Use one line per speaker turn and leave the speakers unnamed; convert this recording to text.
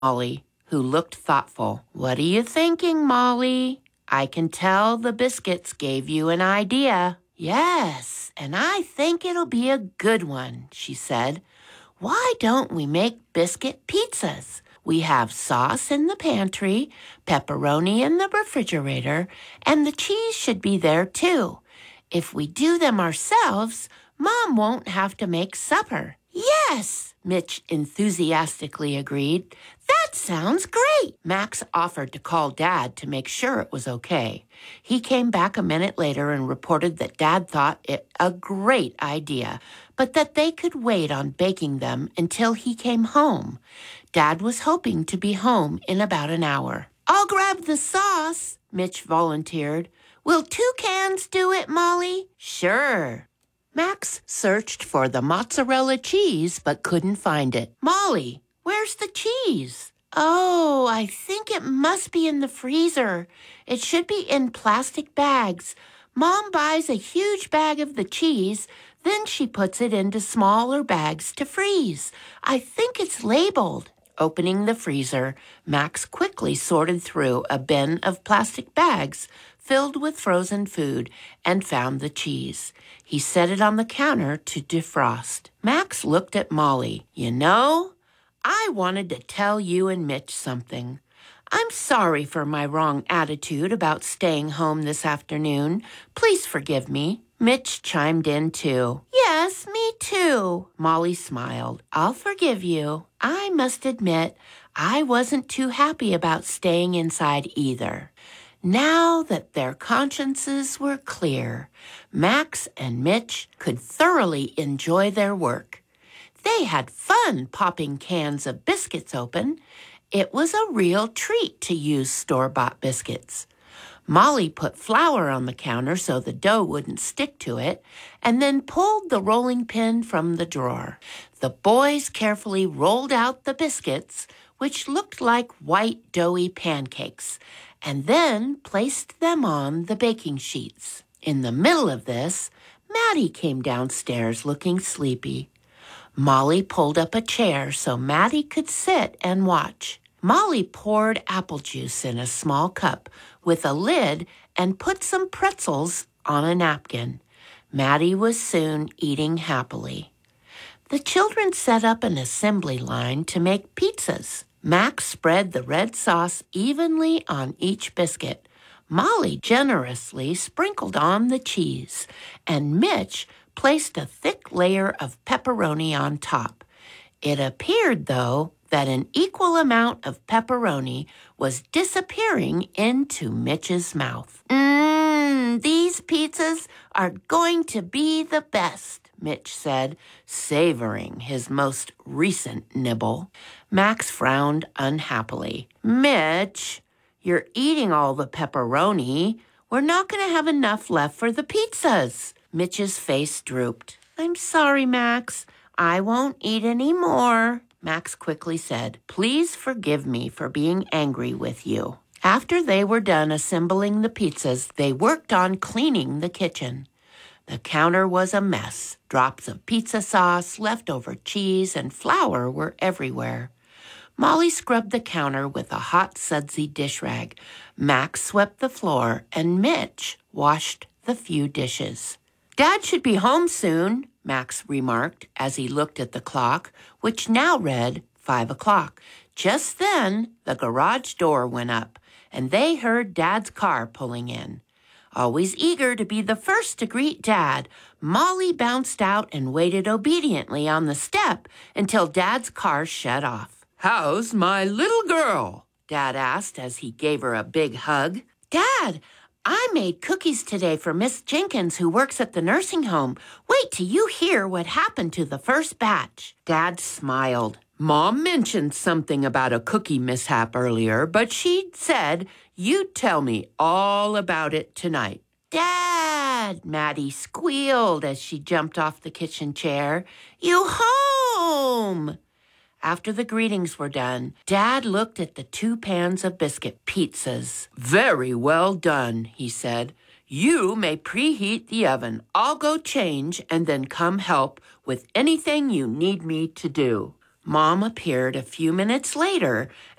Molly, who looked thoughtful. "What are you thinking, Molly? I can tell the biscuits gave you an idea." "Yes, and I think it'll be a good one," she said. "Why don't we make biscuit pizzas? We have sauce in the pantry, pepperoni in the refrigerator, and the cheese should be there too. If we do them ourselves, Mom won't have to make supper." "Yes," Mitch enthusiastically agreed. "That sounds great." Max offered to call Dad to make sure it was okay. He came back a minute later and reported that Dad thought it a great idea, but that they could wait on baking them until he came home. Dad was hoping to be home in about an hour. "I'll grab the sauce," Mitch volunteered. "Will 2 cans do it, Molly?" "Sure." Max searched for the mozzarella cheese but couldn't find it. "Molly, where's the cheese?" "Oh, I think it must be in the freezer. It should be in plastic bags. Mom buys a huge bag of the cheese, then she puts it into smaller bags to freeze. I think it's labeled." Opening the freezer, Max quickly sorted through a bin of plastic bags filled with frozen food and found the cheese. He set it on the counter to defrost. Max looked at Molly. "You know, I wanted to tell you and Mitch something. I'm sorry for my wrong attitude about staying home this afternoon. Please forgive me." Mitch chimed in too. "Yes, me too." Molly smiled. "I'll forgive you. I must admit, I wasn't too happy about staying inside either." Now that their consciences were clear, Max and Mitch could thoroughly enjoy their work. They had fun popping cans of biscuits open. It was a real treat to use store-bought biscuits. Molly put flour on the counter so the dough wouldn't stick to it, and then pulled the rolling pin from the drawer. The boys carefully rolled out the biscuits, which looked like white doughy pancakes, and then placed them on the baking sheets. In the middle of this, Maddie came downstairs looking sleepy. Molly pulled up a chair so Maddie could sit and watch. Molly poured apple juice in a small cup with a lid and put some pretzels on a napkin. Maddie was soon eating happily. The children set up an assembly line to make pizzas. Max spread the red sauce evenly on each biscuit. Molly generously sprinkled on the cheese, and Mitch placed a thick layer of pepperoni on top. It appeared, though, that an equal amount of pepperoni was disappearing into Mitch's mouth. These pizzas are going to be the best," Mitch said, savoring his most recent nibble. Max frowned unhappily. "Mitch, you're eating all the pepperoni. We're not going to have enough left for the pizzas." Mitch's face drooped. "I'm sorry, Max. I won't eat any more," Max quickly said. "Please forgive me for being angry with you." After they were done assembling the pizzas, they worked on cleaning the kitchen. The counter was a mess. Drops of pizza sauce, leftover cheese, and flour were everywhere. Molly scrubbed the counter with a hot, sudsy dish rag. Max swept the floor, and Mitch washed the few dishes. "Dad should be home soon," Max remarked as he looked at the clock, which now read 5 o'clock. Just then, the garage door went up, and they heard Dad's car pulling in. Always eager to be the first to greet Dad, Molly bounced out and waited obediently on the step until Dad's car shut off. "How's my little girl?" Dad asked as he gave her a big hug. "Dad, I made cookies today for Miss Jenkins, who works at the nursing home. Wait till you hear what happened to the first batch." Dad smiled. "Mom mentioned something about a cookie mishap earlier, but she said you'd tell me all about it tonight." "Dad," Maddie squealed as she jumped off the kitchen chair. "You home?" After the greetings were done, Dad looked at the 2 pans of biscuit pizzas. "Very well done," he said. "You may preheat the oven. I'll go change and then come help with anything you need me to do." Mom appeared a few minutes later